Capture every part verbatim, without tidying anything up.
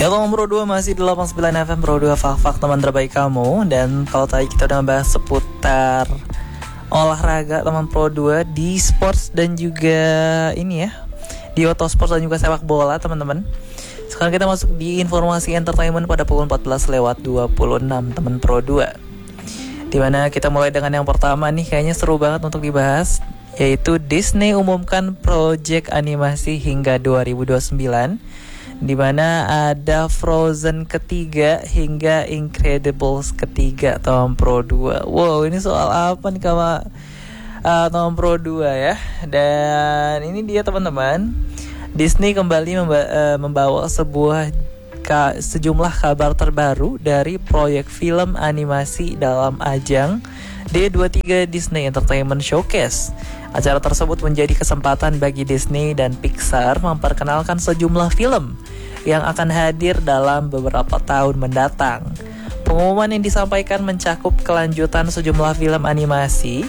Ya, Tom Pro dua masih di delapan puluh sembilan F M Pro dua, fak-fak teman terbaik kamu. Dan kalau tadi kita udah bahas seputar olahraga teman Pro dua di sports dan juga ini ya, di autosport dan juga sepak bola teman-teman. Sekarang kita masuk di informasi entertainment pada pukul empat belas lewat dua puluh enam teman Pro dua. Dimana kita mulai dengan yang pertama nih, kayaknya seru banget untuk dibahas, yaitu Disney umumkan proyek animasi hingga dua ribu dua puluh sembilan, di mana ada Frozen ketiga hingga Incredibles ketiga Tom Pro dua. Wow, ini soal apa nih sama uh, Tom Pro dua ya. Dan ini dia teman-teman, Disney kembali memba- uh, membawa sebuah ka- sejumlah kabar terbaru dari proyek film animasi dalam ajang D dua puluh tiga Disney Entertainment Showcase. Acara tersebut menjadi kesempatan bagi Disney dan Pixar memperkenalkan sejumlah film yang akan hadir dalam beberapa tahun mendatang. Pengumuman yang disampaikan mencakup kelanjutan sejumlah film animasi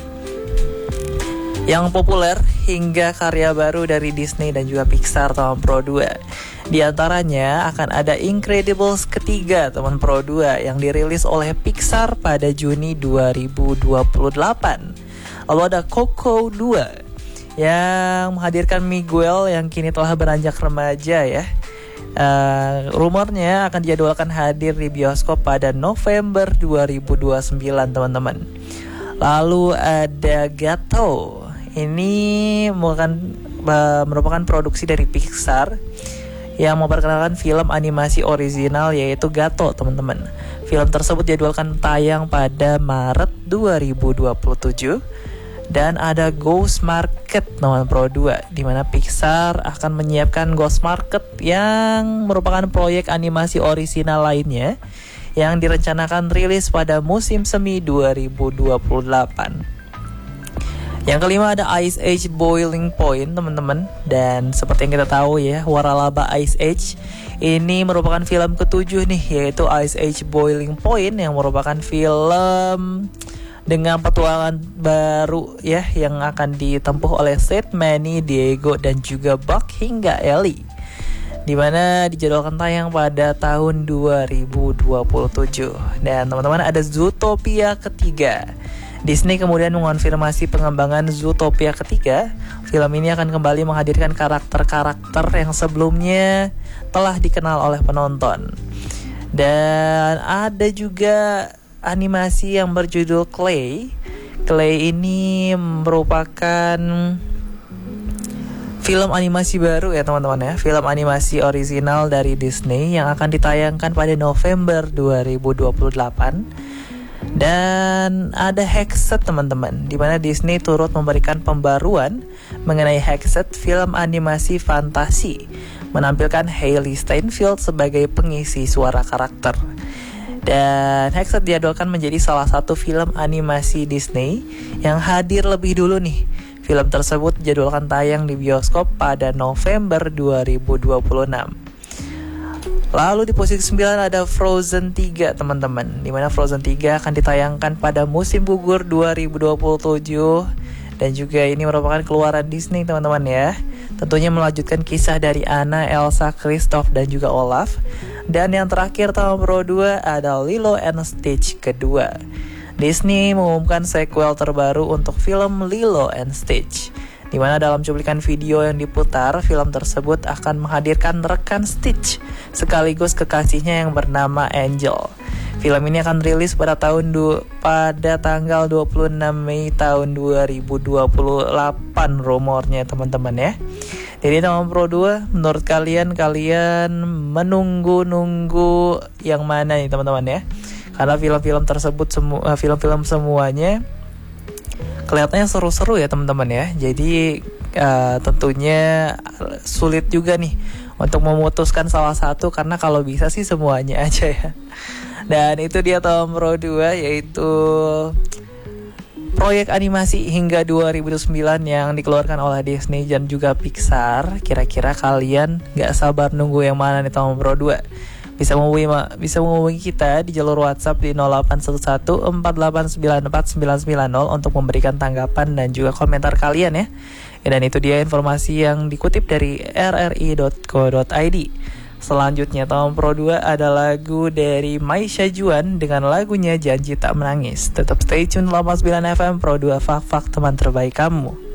yang populer hingga karya baru dari Disney dan juga Pixar teman Pro dua. Di antaranya akan ada Incredibles ketiga teman Pro dua yang dirilis oleh Pixar pada Juni dua ribu dua puluh delapan. Lalu ada Coco dua yang menghadirkan Miguel yang kini telah beranjak remaja ya. Uh, rumornya akan dijadwalkan hadir di bioskop pada November dua ribu dua puluh sembilan teman-teman. Lalu ada Gato. Ini merupakan, uh, merupakan produksi dari Pixar yang memperkenalkan film animasi original yaitu Gato teman-teman. Film tersebut dijadwalkan tayang pada Maret dua ribu dua puluh tujuh. Dan ada Ghost Market teman Pro dua, di mana Pixar akan menyiapkan Ghost Market yang merupakan proyek animasi orisinal lainnya yang direncanakan rilis pada musim semi dua ribu dua puluh delapan. Yang kelima ada Ice Age Boiling Point teman-teman. Dan seperti yang kita tahu ya, waralaba Ice Age ini merupakan film ketujuh nih, yaitu Ice Age Boiling Point yang merupakan film dengan petualangan baru ya yang akan ditempuh oleh Sid, Manny, Diego dan juga Buck hingga Ellie, di mana dijadwalkan tayang pada tahun dua ribu dua puluh tujuh. Dan teman-teman ada Zootopia ketiga. Disney kemudian mengonfirmasi pengembangan Zootopia ketiga. Film ini akan kembali menghadirkan karakter-karakter yang sebelumnya telah dikenal oleh penonton. Dan ada juga animasi yang berjudul Clay. Clay ini merupakan film animasi baru ya teman-teman ya. Film animasi original dari Disney yang akan ditayangkan pada November dua ribu dua puluh delapan. Dan ada Hexed teman-teman, di mana Disney turut memberikan pembaruan mengenai Hexed, film animasi fantasi, menampilkan Hailey Steinfeld sebagai pengisi suara karakter. Dan Hexed dijadwalkan menjadi salah satu film animasi Disney yang hadir lebih dulu nih. Film tersebut dijadwalkan tayang di bioskop pada November dua ribu dua puluh enam. Lalu di posisi sembilan ada Frozen tiga teman-teman, di mana Frozen tiga akan ditayangkan pada musim gugur dua ribu dua puluh tujuh. Dan juga ini merupakan keluaran Disney teman-teman ya. Tentunya melanjutkan kisah dari Anna, Elsa, Kristoff dan juga Olaf. Dan yang terakhir tahun Pro dua ada Lilo and Stitch kedua. Disney mengumumkan sequel terbaru untuk film Lilo and Stitch, di mana dalam cuplikan video yang diputar, film tersebut akan menghadirkan rekan Stitch sekaligus kekasihnya yang bernama Angel. Film ini akan rilis pada tahun du- pada tanggal dua puluh enam Mei tahun dua ribu dua puluh delapan rumornya teman-teman ya. Jadi teman Pro dua, menurut kalian kalian menunggu-nunggu yang mana nih teman-teman ya? Karena film-film tersebut semua film-film semuanya kelihatannya seru-seru ya teman-teman ya. Jadi uh, tentunya sulit juga nih untuk memutuskan salah satu, karena kalau bisa sih semuanya aja ya. Dan itu dia Tom Pro dua, yaitu proyek animasi hingga dua ribu dua puluh sembilan yang dikeluarkan oleh Disney dan juga Pixar. Kira-kira kalian gak sabar nunggu yang mana nih Tom Pro dua? Bisa menghubungi, bisa menghubungi kita di jalur WhatsApp di nol delapan satu satu empat delapan sembilan empat sembilan sembilan nol untuk memberikan tanggapan dan juga komentar kalian ya. Dan itu dia informasi yang dikutip dari r r i dot co dot i d. Selanjutnya teman Pro dua ada lagu dari Maisha Juan dengan lagunya Janji Tak Menangis. Tetap stay tune delapan puluh sembilan F M Pro dua, Fak-Fak teman terbaik kamu.